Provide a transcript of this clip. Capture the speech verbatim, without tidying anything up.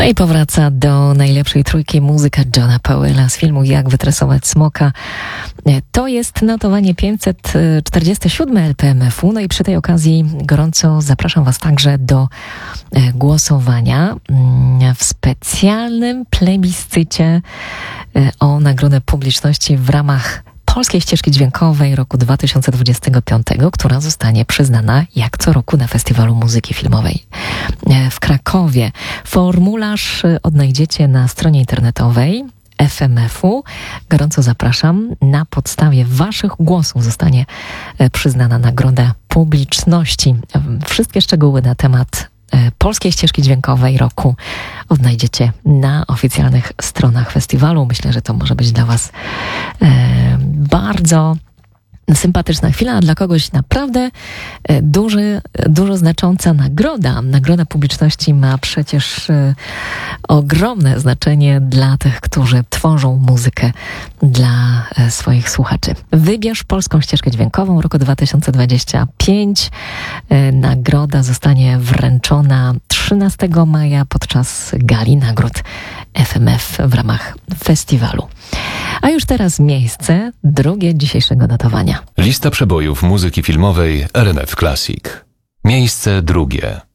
i powraca do najlepszej trójki muzyka Johna Powella z filmu Jak wytresować smoka. To jest notowanie pięćset czterdziesty siódmy L P M F u. No i przy tej okazji gorąco zapraszam Was także do głosowania w specjalnym plebiscycie o nagrodę publiczności w ramach Polskiej Ścieżki Dźwiękowej roku dwa tysiące dwudziestego piątego, która zostanie przyznana jak co roku na Festiwalu Muzyki Filmowej w Krakowie. Formularz odnajdziecie na stronie internetowej F M F u. Gorąco zapraszam. Na podstawie Waszych głosów zostanie przyznana nagroda publiczności. Wszystkie szczegóły na temat Polskiej Ścieżki Dźwiękowej roku odnajdziecie na oficjalnych stronach festiwalu. Myślę, że to może być dla Was e, bardzo sympatyczna chwila, a dla kogoś naprawdę duży, dużo znacząca nagroda. Nagroda publiczności ma przecież e, ogromne znaczenie dla tych, którzy tworzą muzykę dla e, swoich słuchaczy. Wybierz Polską Ścieżkę Dźwiękową roku dwa tysiące dwudziesty piąty. E, nagroda zostanie wręczona trzynastego maja podczas gali nagród F M F w ramach festiwalu. A już teraz miejsce drugie dzisiejszego notowania. Lista przebojów muzyki filmowej R M F Classic. Miejsce drugie.